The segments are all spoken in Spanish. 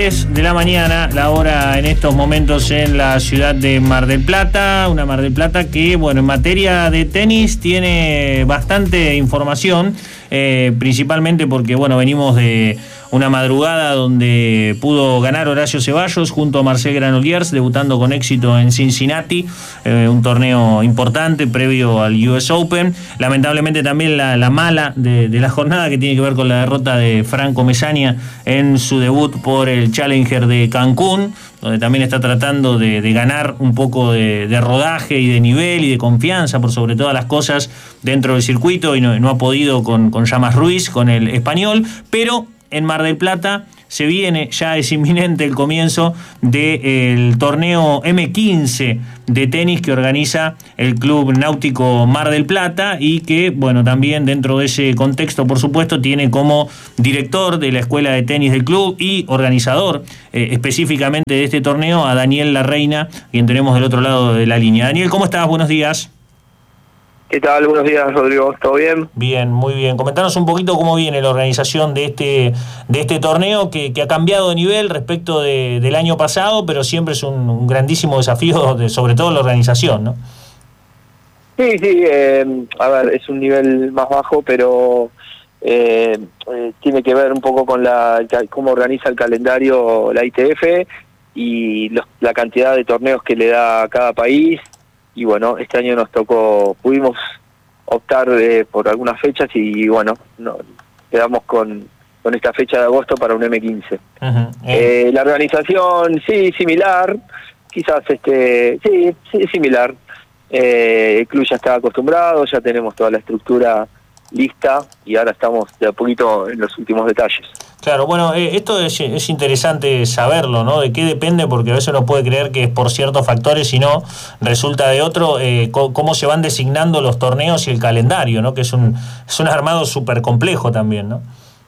De la mañana, la hora en estos momentos en la ciudad de Mar del Plata, una Mar del Plata que, bueno, en materia de tenis tiene bastante información, principalmente porque, bueno, venimos de una madrugada donde pudo ganar Horacio Ceballos junto a Marcel Granollers, debutando con éxito en Cincinnati, un torneo importante previo al US Open. Lamentablemente también la mala de la jornada, que tiene que ver con la derrota de Franco Mesaña en su debut por el Challenger de Cancún, donde también está tratando de ganar un poco de rodaje y de nivel y de confianza por sobre todas las cosas dentro del circuito, y no ha podido con Llamas Ruiz, con el español. Pero en Mar del Plata se viene, ya es inminente el comienzo del torneo M15 de tenis que organiza el Club Náutico Mar del Plata, y que, bueno, también dentro de ese contexto, por supuesto, tiene como director de la escuela de tenis del club y organizador específicamente de este torneo a Daniel Larreina, quien tenemos del otro lado de la línea. Daniel, ¿cómo estás? Buenos días. ¿Qué tal? Buenos días, Rodrigo. ¿Todo bien? Bien, muy bien. Comentanos un poquito cómo viene la organización de este torneo que ha cambiado de nivel respecto del año pasado, pero siempre es un grandísimo desafío, sobre todo la organización, ¿no? Sí, a ver, es un nivel más bajo, pero tiene que ver un poco con cómo organiza el calendario la ITF y la cantidad de torneos que le da a cada país. Y bueno, este año pudimos optar por algunas fechas y bueno, quedamos con esta fecha de agosto para un M15. Uh-huh. La organización, sí, similar, quizás sí, similar. El club ya está acostumbrado, ya tenemos toda la estructura lista y ahora estamos de a poquito en los últimos detalles. Claro, bueno, esto es interesante saberlo, ¿no? De qué depende, porque a veces uno puede creer que es por ciertos factores y no, resulta de otro. Cómo se van designando los torneos y el calendario, ¿no? Que es un armado súper complejo también, ¿no?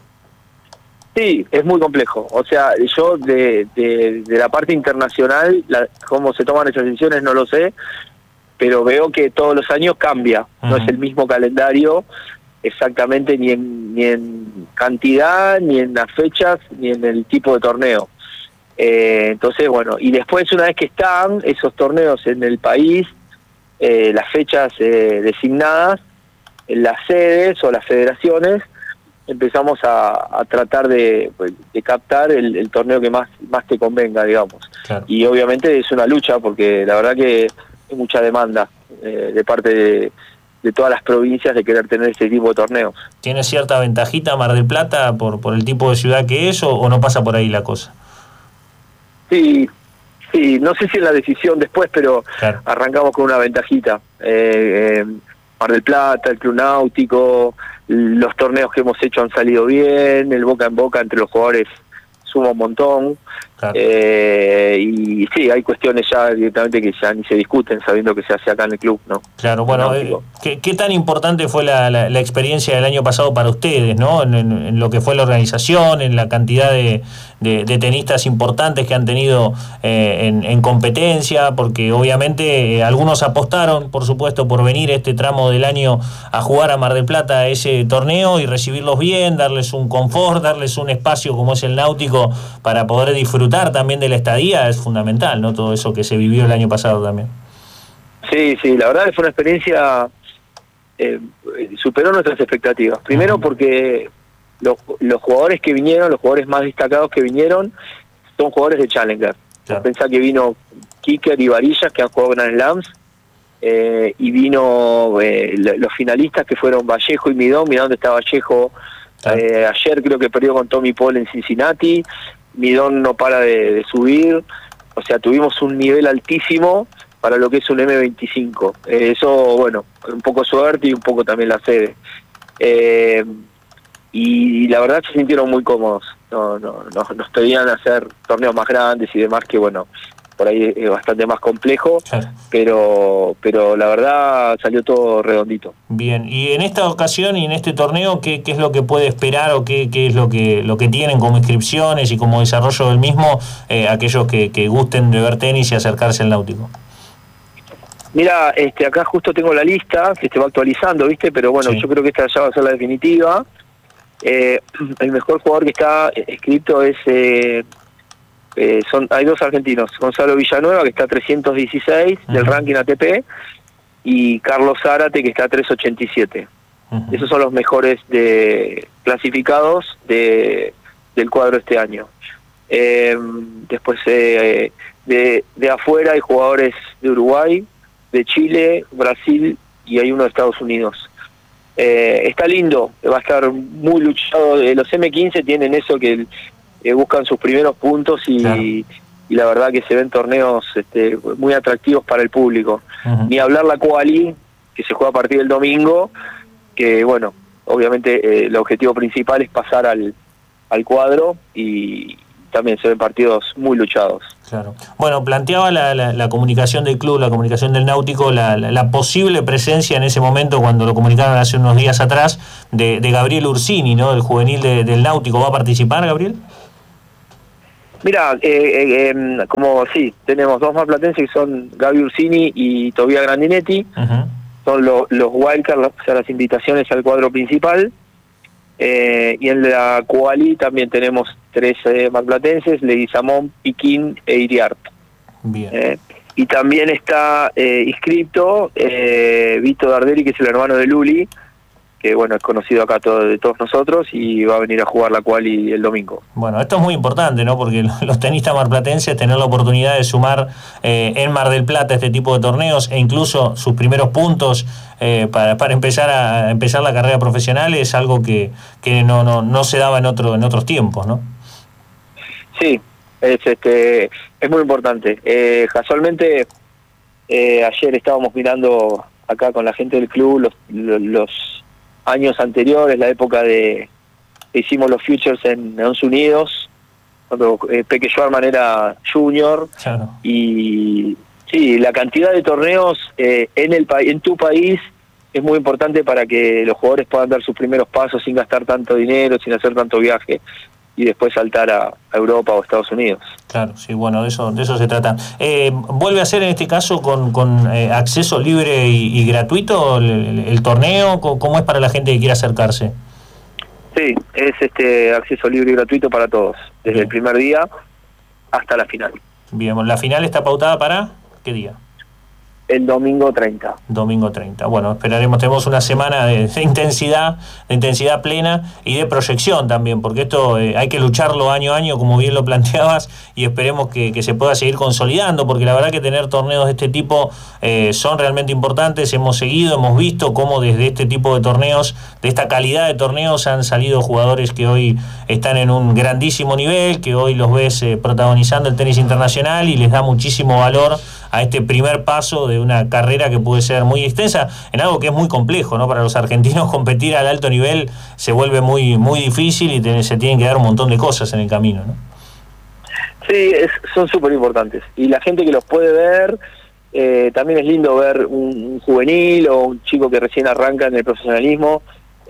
Sí, es muy complejo. O sea, yo de la parte internacional, cómo se toman esas decisiones no lo sé, pero veo que todos los años cambia. Uh-huh. No es el mismo calendario exactamente ni en cantidad, ni en las fechas, ni en el tipo de torneo. Entonces, bueno, y después, una vez que están esos torneos en el país, las fechas designadas, en las sedes o las federaciones, empezamos a tratar de captar el torneo que más te convenga, digamos. Claro. Y obviamente es una lucha, porque la verdad que hay mucha demanda de parte de todas las provincias de querer tener este tipo de torneos. ¿Tiene cierta ventajita Mar del Plata por el tipo de ciudad que es, o no pasa por ahí la cosa? Sí, no sé si en la decisión después, pero claro, arrancamos con una ventajita. Mar del Plata, el Club Náutico, los torneos que hemos hecho han salido bien, el boca en boca entre los jugadores suma un montón. Claro. Y sí, hay cuestiones ya directamente que ya ni se discuten, sabiendo que se hace acá en el club, ¿no? Claro, bueno, ¿qué tan importante fue la experiencia del año pasado para ustedes, ¿no? En lo que fue la organización, en la cantidad de tenistas importantes que han tenido en competencia, porque obviamente algunos apostaron, por supuesto, por venir este tramo del año a jugar a Mar del Plata a ese torneo y recibirlos bien, darles un confort, darles un espacio como es el Náutico para poder disfrutar también de la estadía. Es fundamental, ¿no? Todo eso que se vivió el año pasado también. Sí, la verdad que fue una experiencia, superó nuestras expectativas. Primero porque los jugadores que vinieron, los jugadores más destacados que vinieron, son jugadores de Challenger. Claro. Pensá que vino Kicker y Varillas, que han jugado Grand Slams, y vino los finalistas que fueron Vallejo y Midón. Mirá dónde está Vallejo. Claro. Ayer creo que perdió con Tommy Paul en Cincinnati. Midón no para de subir. O sea, tuvimos un nivel altísimo para lo que es un M25. Eso, bueno, un poco suerte y un poco también la sede. Y la verdad se sintieron muy cómodos. Nos pedían hacer torneos más grandes y demás, que bueno, por ahí es bastante más complejo, pero la verdad salió todo redondito. Bien, y en esta ocasión y en este torneo, ¿qué es lo que puede esperar o qué es lo que tienen como inscripciones y como desarrollo del mismo aquellos que gusten de ver tenis y acercarse al Náutico? Mira, acá justo tengo la lista que se va actualizando, ¿viste? Pero bueno, yo creo que esta ya va a ser la definitiva. El mejor jugador que está escrito es hay dos argentinos, Gonzalo Villanueva, que está 316 del ranking ATP, y Carlos Zárate, que está 387. Esos son los mejores clasificados del cuadro este año. Después de afuera hay jugadores de Uruguay, de Chile, Brasil, y hay uno de Estados Unidos. Está lindo, va a estar muy luchado. Los M15 tienen eso que buscan sus primeros puntos y la verdad que se ven torneos muy atractivos para el público. Ni hablar la Quali, que se juega a partir del domingo, que bueno, obviamente el objetivo principal es pasar al cuadro, y también se ven partidos muy luchados. Claro. Bueno, planteaba la comunicación del club, la comunicación del Náutico, la posible presencia en ese momento, cuando lo comunicaron hace unos días atrás, de Gabriel Ursini, ¿no? El juvenil del Náutico. ¿Va a participar, Gabriel? Mira, como sí, tenemos dos marplatenses que son Gaby Ursini y Tobías Grandinetti. Son los wildcards, o sea, las invitaciones al cuadro principal. Y en la Quali también tenemos 3 marplatenses: Leguizamón, Piquín e Iriart. Bien. Y también está inscripto Vito Darderi, que es el hermano de Luli, que bueno, es conocido acá de todos nosotros, y va a venir a jugar la Quali el domingo. Bueno, esto es muy importante, ¿no? Porque los tenistas marplatenses tener la oportunidad de sumar en Mar del Plata este tipo de torneos, e incluso sus primeros puntos para empezar la carrera profesional, es algo que no se daba en otros tiempos, ¿no? Sí, es muy importante. Casualmente ayer estábamos mirando acá con la gente del club los años anteriores, la época que hicimos los Futures en Estados Unidos, cuando Peque Schwarman era junior. Claro. Y sí, la cantidad de torneos en tu país es muy importante para que los jugadores puedan dar sus primeros pasos sin gastar tanto dinero, sin hacer tanto viaje, y después saltar a Europa o Estados Unidos. Claro, sí, bueno, de eso se trata. ¿Vuelve a ser en este caso con acceso libre y gratuito el torneo? ¿Cómo es para la gente que quiera acercarse? Sí, es acceso libre y gratuito para todos, desde el primer día hasta la final. Bien, ¿la final está pautada para qué día? El domingo 30. Domingo 30. Bueno, esperaremos, tenemos una semana de intensidad plena y de proyección también, porque esto hay que lucharlo año a año, como bien lo planteabas, y esperemos que se pueda seguir consolidando, porque la verdad que tener torneos de este tipo son realmente importantes. Hemos visto cómo desde este tipo de torneos, de esta calidad de torneos, han salido jugadores que hoy están en un grandísimo nivel, que hoy los ves protagonizando el tenis internacional, y les da muchísimo valor a este primer paso de una carrera que puede ser muy extensa, en algo que es muy complejo, ¿no? Para los argentinos competir al alto nivel se vuelve muy, muy difícil, y se tienen que dar un montón de cosas en el camino, ¿no? Sí, son súper importantes. Y la gente que los puede ver, también es lindo ver un juvenil o un chico que recién arranca en el profesionalismo,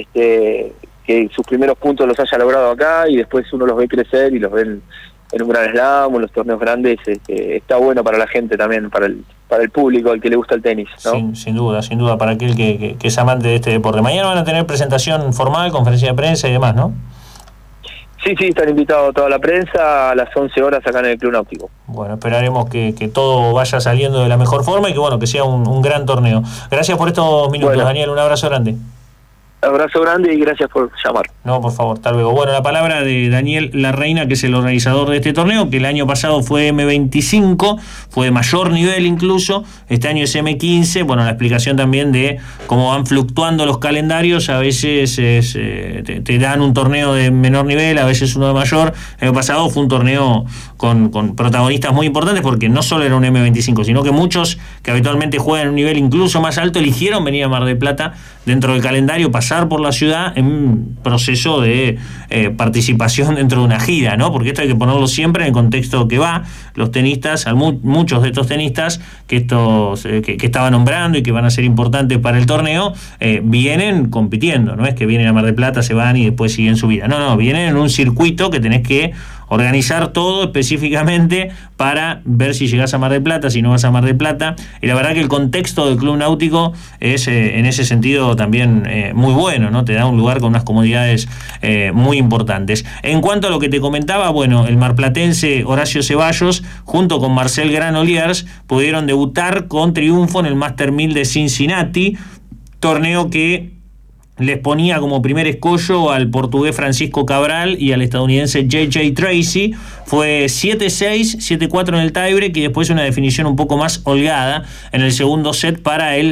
que sus primeros puntos los haya logrado acá, y después uno los ve crecer y los ve en un gran slam o en los torneos grandes. Está bueno para la gente también, para el público, al que le gusta el tenis, ¿no? Sin duda, para aquel que es amante de este deporte. Mañana van a tener presentación formal, conferencia de prensa y demás, ¿no? Sí, están invitados toda la prensa a las 11 horas acá en el Club Náutico. Bueno, esperaremos que todo vaya saliendo de la mejor forma, y que sea un gran torneo. Gracias por estos minutos, bueno. Daniel, un abrazo grande. Abrazo grande y gracias por llamar. No, por favor, hasta luego. Bueno, la palabra de Daniel Larreina, que es el organizador de este torneo, que el año pasado fue M25, fue de mayor nivel incluso, este año es M15. Bueno, la explicación también de cómo van fluctuando los calendarios, a veces te dan un torneo de menor nivel, a veces uno de mayor. El año pasado fue un torneo con protagonistas muy importantes, porque no solo era un M25, sino que muchos que habitualmente juegan en un nivel incluso más alto eligieron venir a Mar del Plata dentro del calendario, pasar por la ciudad en un proceso de participación dentro de una gira, ¿no? Porque esto hay que ponerlo siempre en el contexto que va. Los tenistas, muchos de estos tenistas que estaba nombrando y que van a ser importantes para el torneo, vienen compitiendo, no es que vienen a Mar del Plata, se van y después siguen su vida. No, vienen en un circuito que tenés que organizar todo específicamente para ver si llegás a Mar del Plata, si no vas a Mar del Plata, y la verdad que el contexto del Club Náutico es en ese sentido también muy bueno, ¿no? Te da un lugar con unas comodidades muy importantes. En cuanto a lo que te comentaba, bueno, el marplatense Horacio Ceballos junto con Marcel Granollers pudieron debutar con triunfo en el Master 1000 de Cincinnati, torneo que les ponía como primer escollo al portugués Francisco Cabral y al estadounidense J.J. Tracy. Fue 7-6, 7-4 en el tiebreak y después una definición un poco más holgada en el segundo set para el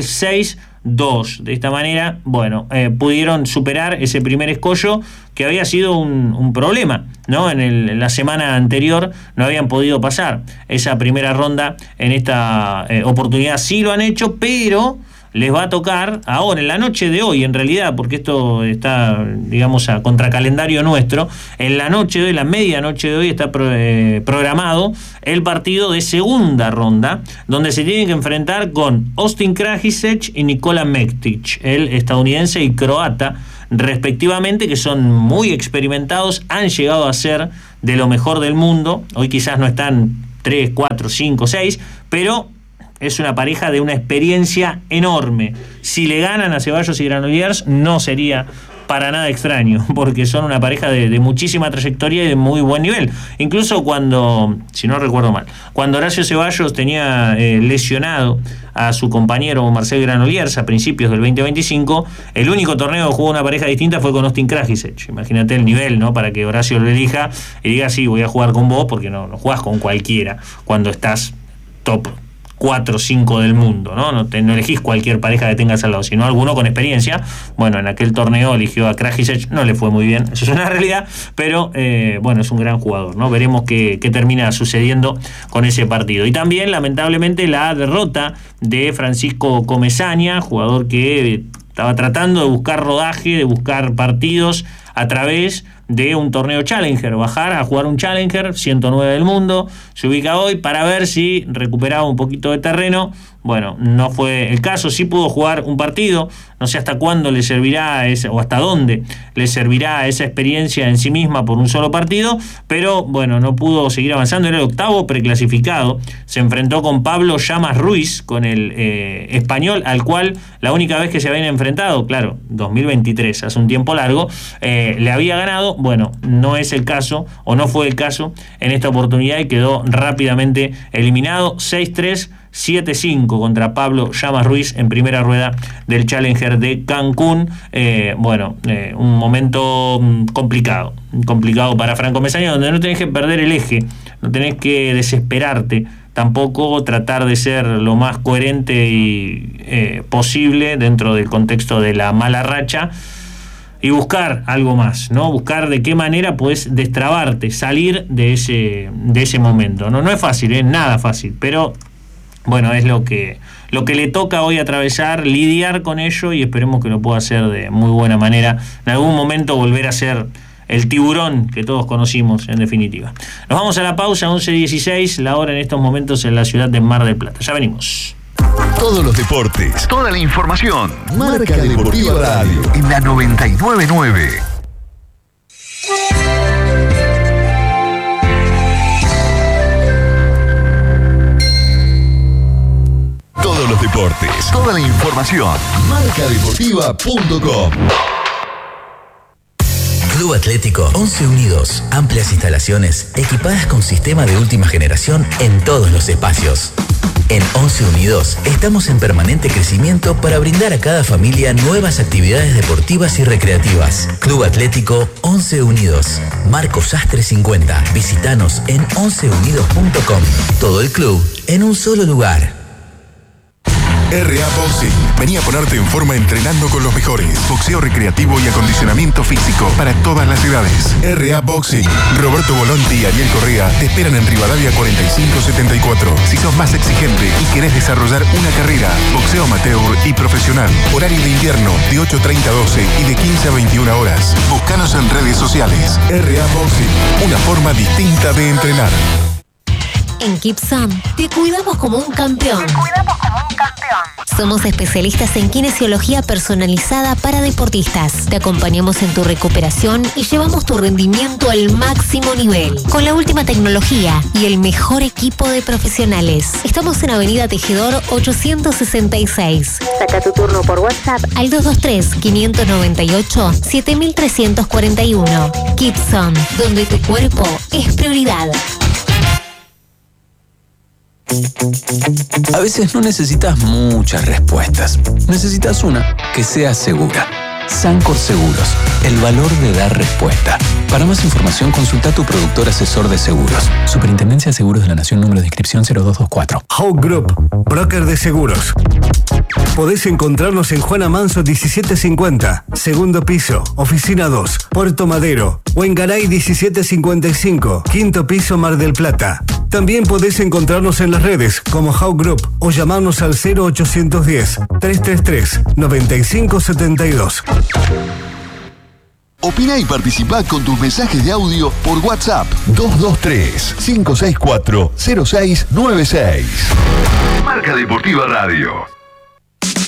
6-2. De esta manera, bueno, pudieron superar ese primer escollo que había sido un problema, ¿no? En la semana anterior no habían podido pasar esa primera ronda. En esta oportunidad sí lo han hecho, pero les va a tocar ahora, en la noche de hoy, en realidad, porque esto está, digamos, a contracalendario nuestro, en la noche de hoy, la medianoche de hoy, está programado el partido de segunda ronda, donde se tienen que enfrentar con Austin Krajicek y Nikola Mektic, el estadounidense y croata, respectivamente, que son muy experimentados, han llegado a ser de lo mejor del mundo. Hoy quizás no están 3, 4, 5, 6, pero es una pareja de una experiencia enorme. Si le ganan a Ceballos y Granollers no sería para nada extraño, porque son una pareja de muchísima trayectoria y de muy buen nivel. Incluso cuando, si no recuerdo mal, cuando Horacio Ceballos tenía lesionado a su compañero Marcel Granollers a principios del 2025, el único torneo que jugó una pareja distinta fue con Austin Krajicek. Imagínate el nivel, ¿no? Para que Horacio lo elija y diga, sí, voy a jugar con vos, porque no jugás con cualquiera cuando estás top 4 o 5 del mundo, ¿no? No elegís cualquier pareja que tengas al lado, sino alguno con experiencia. Bueno, en aquel torneo eligió a Krajicek, no le fue muy bien, eso es una realidad, pero bueno, es un gran jugador, ¿no? Veremos qué termina sucediendo con ese partido. Y también, lamentablemente, la derrota de Francisco Comesaña, jugador que estaba tratando de buscar rodaje, de buscar partidos a través de un torneo Challenger, bajar a jugar un Challenger, 109 del mundo, se ubica hoy para ver si recuperaba un poquito de terreno. Bueno, no fue el caso, sí pudo jugar un partido, no sé hasta cuándo le servirá o hasta dónde le servirá esa experiencia en sí misma por un solo partido, pero bueno, no pudo seguir avanzando, era el octavo preclasificado, se enfrentó con Pablo Llamas Ruiz, con el español, al cual la única vez que se habían enfrentado, claro, 2023, hace un tiempo largo, le había ganado. Bueno, no es el caso, o no fue el caso en esta oportunidad y quedó rápidamente eliminado, 6-3, 7-5 contra Pablo Llamas Ruiz en primera rueda del Challenger de Cancún. Un momento complicado para Franco Comesaña, donde no tenés que perder el eje, no tenés que desesperarte, tampoco tratar de ser lo más coherente y posible dentro del contexto de la mala racha, y buscar algo más, ¿no? Buscar de qué manera puedes destrabarte, salir de ese momento. No es fácil, nada fácil, pero bueno, es lo que le toca hoy atravesar, lidiar con ello, y esperemos que lo pueda hacer de muy buena manera. En algún momento volver a ser el tiburón que todos conocimos, en definitiva. Nos vamos a la pausa, 11:16, la hora en estos momentos en la ciudad de Mar del Plata. Ya venimos. Todos los deportes, toda la información. Marca Deportiva Radio en la 99.9. Todos los deportes, toda la información. Marcadeportiva.com. Club Atlético 11 Unidos. Amplias instalaciones equipadas con sistema de última generación en todos los espacios. En 11 Unidos estamos en permanente crecimiento para brindar a cada familia nuevas actividades deportivas y recreativas. Club Atlético 11 Unidos. Marcos Sastre 50. Visítanos en 11unidos.com. Todo el club en un solo lugar. RA Boxing. Vení a ponerte en forma entrenando con los mejores. Boxeo recreativo y acondicionamiento físico para todas las edades. RA Boxing. Roberto Volonti y Ariel Correa te esperan en Rivadavia 4574. Si sos más exigente y querés desarrollar una carrera, boxeo amateur y profesional. Horario de invierno de 8:30 a 12 y de 15 a 21 horas. Búscanos en redes sociales. RA Boxing. Una forma distinta de entrenar. En Kipson te cuidamos como un campeón. Somos especialistas en kinesiología personalizada para deportistas. Te acompañamos en tu recuperación y llevamos tu rendimiento al máximo nivel. Con la última tecnología y el mejor equipo de profesionales. Estamos en Avenida Tejedor 866. Saca tu turno por WhatsApp al 223-598-7341. Kipson, donde tu cuerpo es prioridad. A veces no necesitas muchas respuestas. Necesitas una que sea segura. Sancor Seguros, el valor de dar respuesta. Para más información, consulta a tu productor asesor de seguros. Superintendencia de Seguros de la Nación, número de inscripción 0224. Hawk Group, broker de seguros. Podés encontrarnos en Juana Manso 1750, segundo piso, oficina 2, Puerto Madero, o en Garay 1755, quinto piso, Mar del Plata. También podés encontrarnos en las redes como Hawk Group o llamarnos al 0810-333-9572. Opina y participa con tus mensajes de audio por WhatsApp 223-564-0696. Marca Deportiva Radio.